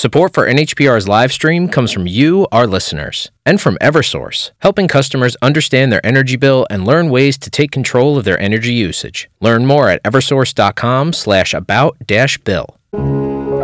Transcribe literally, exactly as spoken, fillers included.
Support for N H P R's live stream comes from you, our listeners, and from Eversource, helping customers understand their energy bill and learn ways to take control of their energy usage. Learn more at eversource.com slash about dash bill.